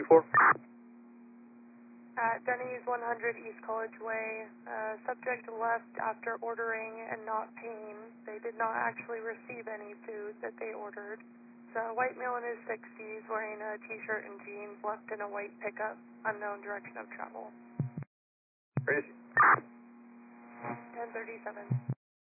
2-4. At Denny's 100 East College Way, subject left after ordering and not paying. They did not actually receive any food that they ordered. So a white male in his 60s wearing a t-shirt and jeans left in a white pickup, unknown direction of travel. Where is he? 1037.